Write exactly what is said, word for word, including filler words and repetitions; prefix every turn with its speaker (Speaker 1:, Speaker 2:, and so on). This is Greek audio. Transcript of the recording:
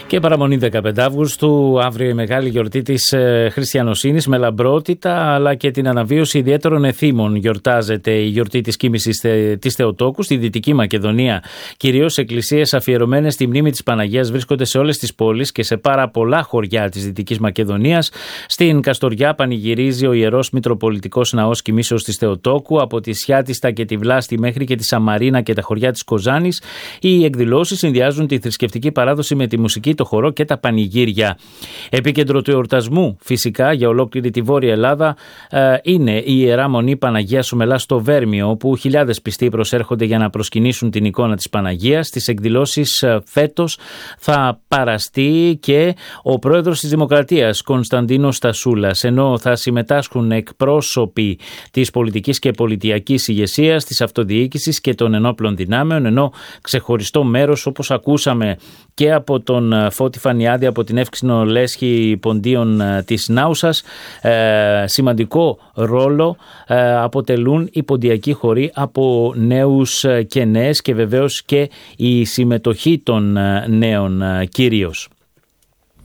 Speaker 1: Και παραμονή δεκαπέντε Αυγούστου, αύριο η μεγάλη γιορτή της ε, χριστιανοσύνης με λαμπρότητα αλλά και την αναβίωση ιδιαίτερων εθήμων. Γιορτάζεται η γιορτή της κοίμησης θε, της Θεοτόκου στη Δυτική Μακεδονία. Κυρίως εκκλησίες αφιερωμένες στη μνήμη της Παναγίας βρίσκονται σε όλες τις πόλεις και σε πάρα πολλά χωριά της Δυτικής Μακεδονίας. Στην Καστοριά πανηγυρίζει ο Ιερός Μητροπολιτικός Ναός Κοιμήσεως της Θεοτόκου. Από τη Σιάτιστα και τη Βλάστη μέχρι και τη Σαμαρίνα και τα χωριά της Κοζάνης, οι εκδηλώσεις συνδυάζουν τη θρησκευτική παράδοση με τη μουσική, το χορό και τα πανηγύρια. Επίκεντρο του εορτασμού, φυσικά, για ολόκληρη τη Βόρεια Ελλάδα είναι η Ιερά Μονή Παναγίας Σουμελάς στο Βέρμιο, όπου χιλιάδες πιστοί προσέρχονται για να προσκυνήσουν την εικόνα της Παναγίας. Στις εκδηλώσεις φέτος θα παραστεί και ο πρόεδρος της Δημοκρατίας, Κωνσταντίνος Στασούλας, ενώ θα συμμετάσχουν εκπρόσωποι της πολιτικής και πολιτιακής ηγεσίας, της αυτοδιοίκησης και των ενόπλων δυνάμεων, ενώ ξεχωριστό μέρος, όπως ακούσαμε και από τον Φώτη Φανιάδη από την Εύξηνο Λέσχη Ποντίων της Νάουσας, ε, σημαντικό ρόλο ε, αποτελούν οι ποντιακοί χοροί από νέους και νέες και βεβαίως και η συμμετοχή των νέων κυρίως.